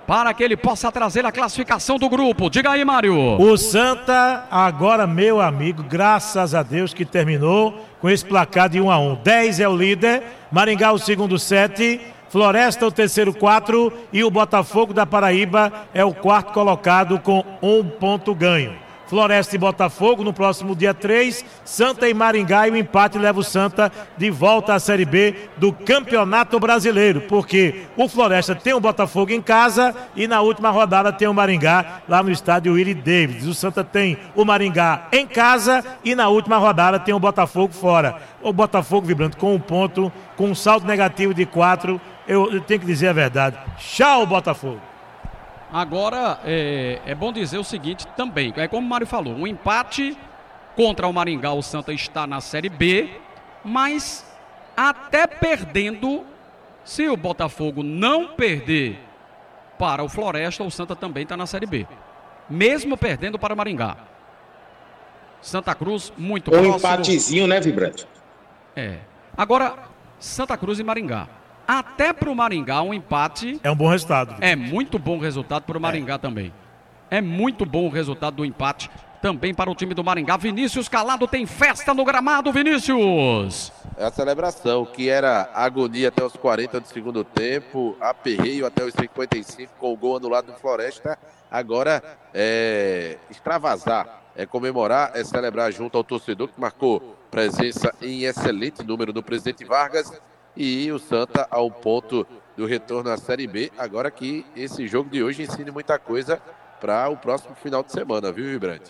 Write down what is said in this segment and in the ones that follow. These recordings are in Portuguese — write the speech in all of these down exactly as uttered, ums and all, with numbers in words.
para que ele possa trazer a classificação do grupo. Diga aí, Mário. O Santa, agora, meu amigo, graças a Deus que terminou com esse placar de um a um. dez é o líder, Maringá o segundo sete, Floresta o terceiro quatro e o Botafogo da Paraíba é o quarto colocado com um ponto ganho. Floresta e Botafogo no próximo dia três, Santa e Maringá, e o empate leva o Santa de volta à Série B do Campeonato Brasileiro, porque o Floresta tem o Botafogo em casa e na última rodada tem o Maringá lá no estádio Willie Davids. O Santa tem o Maringá em casa e na última rodada tem o Botafogo fora. O Botafogo vibrando com um ponto, com um saldo negativo de quatro, eu, eu tenho que dizer a verdade. Tchau, Botafogo! Agora, é, é bom dizer o seguinte também, é como o Mário falou, um empate contra o Maringá, o Santa está na Série B, mas até perdendo, se o Botafogo não perder para o Floresta, o Santa também está na Série B, mesmo perdendo para o Maringá. Santa Cruz, muito um próximo. Um empatezinho, né, Vibrante? É. Agora, Santa Cruz e Maringá. Até para o Maringá, um empate... É um bom resultado. É muito bom resultado para o Maringá é. também. É muito bom o resultado do empate também para o time do Maringá. Vinícius Calado tem festa no gramado, Vinícius! É a celebração, que era agonia até os quarenta do segundo tempo, aperreio até os cinquenta e cinco com o gol anulado do Floresta. Agora é extravasar, é comemorar, é celebrar junto ao torcedor que marcou presença em excelente número do presidente Vargas. E o Santa ao ponto do retorno à Série B. Agora que esse jogo de hoje ensine muita coisa para o próximo final de semana, viu, Vibrante?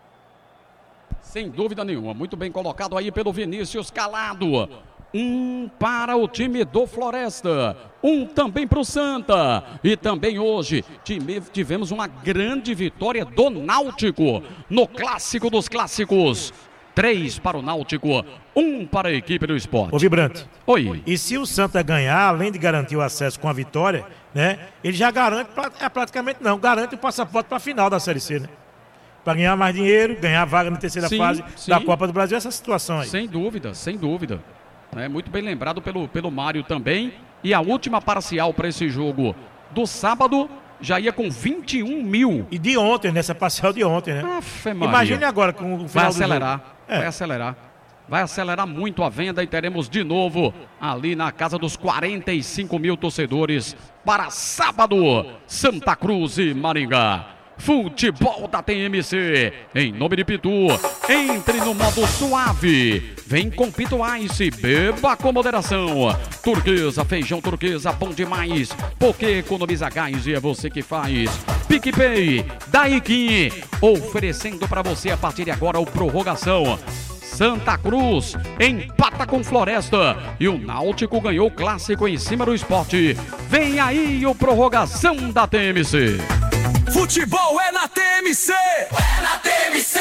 Sem dúvida nenhuma. Muito bem colocado aí pelo Vinícius Calado. Um para o time do Floresta. Um também para o Santa. E também hoje tivemos uma grande vitória do Náutico no Clássico dos Clássicos. Três para o Náutico, um para a equipe do Sport. Ô, Vibrante. Oi. E se o Santa ganhar, além de garantir o acesso com a vitória, né? Ele já garante, é praticamente não, garante o passaporte para a final da Série C, né? Para ganhar mais dinheiro, ganhar vaga na terceira sim, fase sim. da Copa do Brasil, essa situação aí. Sem dúvida, sem dúvida. É muito bem lembrado pelo, pelo Mário também. E a última parcial para esse jogo do sábado já ia com vinte e um mil. E de ontem, nessa parcial de ontem, né? Afe Maria. Imagine agora com o final Vai do acelerar, jogo. É. vai acelerar. Vai acelerar muito a venda e teremos de novo ali na casa dos quarenta e cinco mil torcedores para sábado, Santa Cruz e Maringá. Futebol da T M C, em nome de Pitu, entre no modo suave, vem com Pitu Ice, beba com moderação, turquesa, feijão turquesa, bom demais, porque economiza gás e é você que faz. PicPay, Daikin, oferecendo para você a partir de agora o prorrogação. Santa Cruz empata com Floresta e o Náutico ganhou o clássico em cima do Sport. Vem aí o prorrogação da T M C. Futebol é na T M C! É na T M C!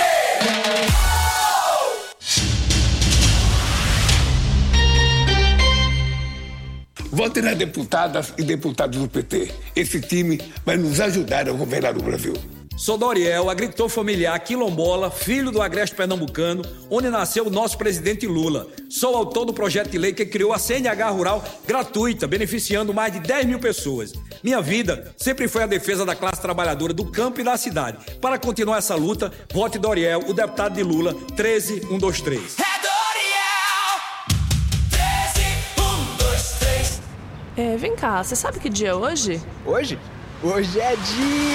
Vote nas deputadas e deputados do P T. Esse time vai nos ajudar a governar o Brasil. Sou Doriel, agricultor familiar quilombola, filho do agreste pernambucano, onde nasceu o nosso presidente Lula. Sou autor do projeto de lei que criou a C N H Rural gratuita, beneficiando mais de dez mil pessoas. Minha vida sempre foi a defesa da classe trabalhadora do campo e da cidade. Para continuar essa luta, vote Doriel, o deputado de Lula, treze um dois três. É Doriel! treze um dois três. É, vem cá, você sabe que dia é hoje? Hoje? Hoje é dia...